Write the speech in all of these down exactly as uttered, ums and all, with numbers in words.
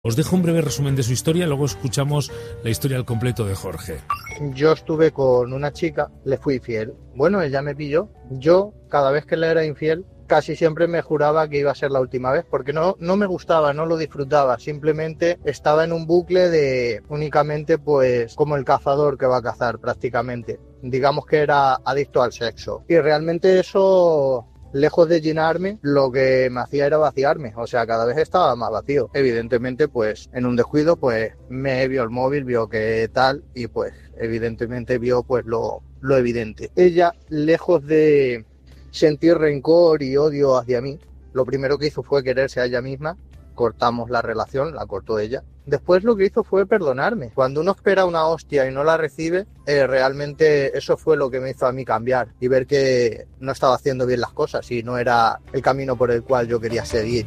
Os dejo un breve resumen de su historia, luego escuchamos la historia al completo de Jorge. Yo estuve con una chica, le fui infiel. Bueno, ella me pilló. Yo, cada vez que le era infiel, casi siempre me juraba que iba a ser la última vez, porque no, no me gustaba, no lo disfrutaba. Simplemente estaba en un bucle de únicamente, pues, como el cazador que va a cazar prácticamente. Digamos que era adicto al sexo. Y realmente eso, lejos de llenarme, lo que me hacía era vaciarme, o sea, cada vez estaba más vacío. Evidentemente, pues, en un descuido, pues, me vio el móvil, vio que tal, y pues, evidentemente vio, pues, lo, lo evidente. Ella, lejos de sentir rencor y odio hacia mí, lo primero que hizo fue quererse a ella misma. Cortamos la relación, la cortó ella. Después lo que hizo fue perdonarme. Cuando uno espera una hostia y no la recibe, eh, realmente eso fue lo que me hizo a mí cambiar y ver que no estaba haciendo bien las cosas y no era el camino por el cual yo quería seguir.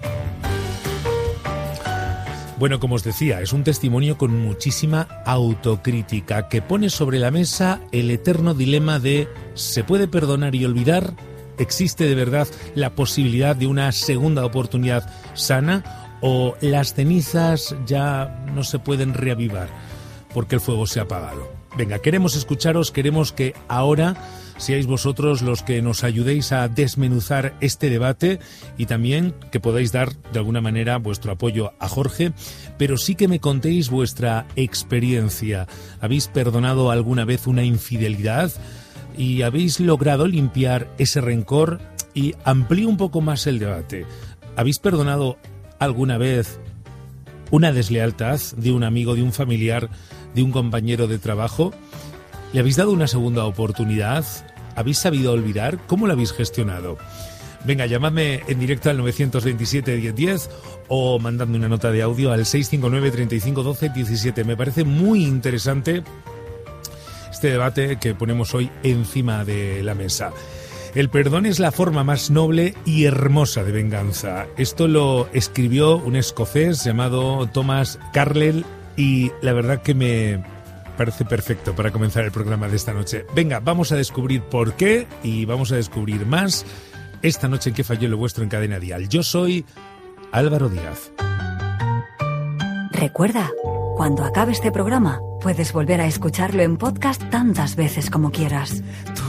Bueno, como os decía, es un testimonio con muchísima autocrítica que pone sobre la mesa el eterno dilema de ¿se puede perdonar y olvidar? ¿Existe de verdad la posibilidad de una segunda oportunidad sana? ¿O las cenizas ya no se pueden reavivar porque el fuego se ha apagado? Venga, queremos escucharos, queremos que ahora seáis vosotros los que nos ayudéis a desmenuzar este debate y también que podáis dar de alguna manera vuestro apoyo a Jorge, pero sí que me contéis vuestra experiencia. ¿Habéis perdonado alguna vez una infidelidad y habéis logrado limpiar ese rencor? Y amplío un poco más el debate. ¿Habéis perdonado alguna vez una deslealtad de un amigo, de un familiar, de un compañero de trabajo? ¿Le habéis dado una segunda oportunidad? ¿Habéis sabido olvidar? ¿Cómo lo habéis gestionado? Venga, llamadme en directo al nueve veintisiete diez diez o mandadme una nota de audio al seis cinco nueve, treinta y cinco, doce, diecisiete. Me parece muy interesante este debate que ponemos hoy encima de la mesa. El perdón es la forma más noble y hermosa de venganza. Esto lo escribió un escocés llamado Thomas Carlyle y la verdad que me parece perfecto para comenzar el programa de esta noche. Venga, vamos a descubrir por qué y vamos a descubrir más esta noche en Que falló lo vuestro en Cadena Dial. Yo soy Álvaro Díaz. Recuerda, cuando acabe este programa, puedes volver a escucharlo en podcast tantas veces como quieras. Tú